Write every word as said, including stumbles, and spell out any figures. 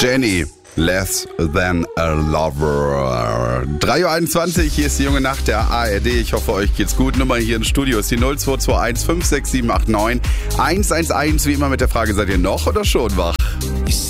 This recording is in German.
Jenny, Less Than a Lover. drei Uhr einundzwanzig, hier ist die junge Nacht der A R D. Ich hoffe, euch geht's gut. Nummer hier im Studio ist die null zwei zwei eins fünf sechs sieben acht neun eins eins eins. Wie immer mit der Frage, seid ihr noch oder schon wach?